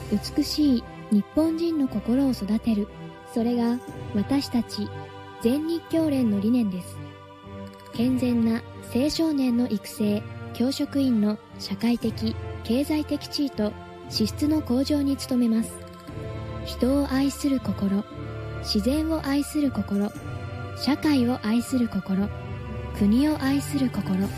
美しい日本人の心を育てる。それが私たち全日教連の理念です。健全な青少年の育成、教職員の社会的、経済的地位と資質の向上に努めます。人を愛する心、自然を愛する心、社会を愛する心、国を愛する心。